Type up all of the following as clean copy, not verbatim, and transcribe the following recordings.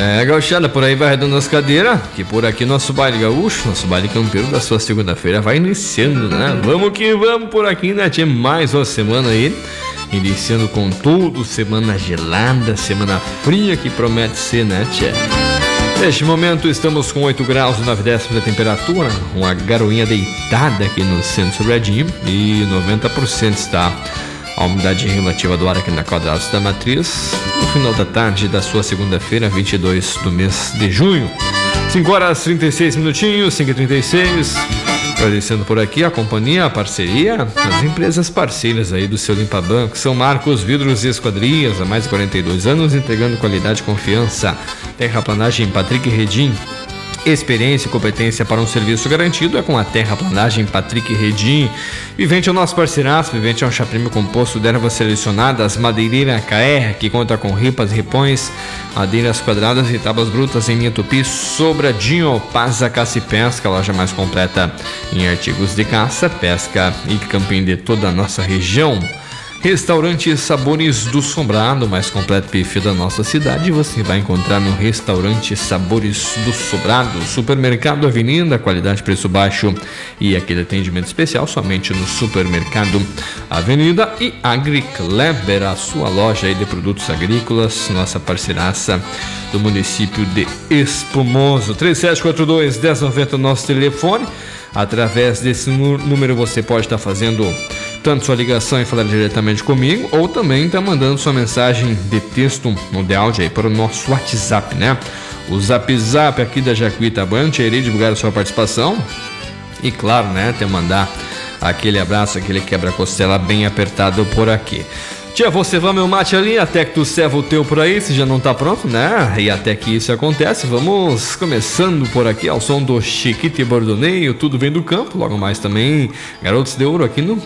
Gauchada, por aí vai arredondando as cadeiras, que por aqui nosso baile gaúcho, nosso baile campeiro da sua segunda-feira vai iniciando, né? Vamos que vamos por aqui, né? Tinha mais uma semana aí, iniciando com tudo, semana gelada, semana fria que promete ser, né, tchê? Neste momento estamos com 8 graus e 9/10 da temperatura, uma garoinha deitada aqui no centro sobradinho e 90% está a umidade relativa do ar aqui na Quadrados da Matriz, no final da tarde da sua segunda-feira, 22 do mês de junho. 5 horas 36 minutinhos, 5h36. Agradecendo por aqui a companhia, a parceria, as empresas parceiras aí do seu Limpa Banco, São Marcos Vidros e Esquadrias, há mais de 42 anos, entregando qualidade e confiança. Terraplanagem Patrick Redim. Experiência e competência para um serviço garantido é com a Terraplanagem Patrick Redim. Vivente é o nosso parceiraço. Vivente é um chá prêmio composto de ervas selecionadas, madeireira KR, que conta com ripas, ripões, madeiras quadradas e tábuas brutas em linha tupi. Sobradinho, Paza Caça e Pesca, a loja mais completa em artigos de caça, pesca e camping de toda a nossa região. Restaurante Sabores do Sobrado, mais completo perfil da nossa cidade, você vai encontrar no Restaurante Sabores do Sobrado. Supermercado Avenida, qualidade, preço baixo e aquele atendimento especial somente no Supermercado Avenida. E AgriCleber, a sua loja aí de produtos agrícolas, nossa parceiraça do município de Espumoso. 3742-1090, nosso telefone. Através desse número você pode estar fazendo tanto sua ligação e falar diretamente comigo, ou também tá mandando sua mensagem de texto ou de áudio aí para o nosso WhatsApp, né? O Zap aqui da Jacuí Tabante, irei divulgar a sua participação e, claro, né, até mandar aquele abraço, aquele quebra-costela bem apertado por aqui. Tia, você vai meu mate ali até que tu serva o teu por aí, se já não tá pronto, né? E até que isso acontece, vamos começando por aqui ao som do Chiquito e Bordoneio, tudo vem do campo. Logo mais também, Garotos de Ouro aqui no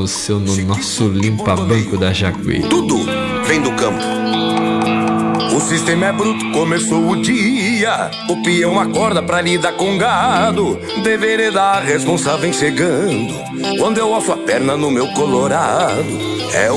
nosso Limpa Banco da Jacuí. Tudo vem do campo. O sistema é bruto, começou o dia. O peão acorda pra lidar com gado. Deveria dar responsável chegando. Quando eu alço a perna no meu colorado, é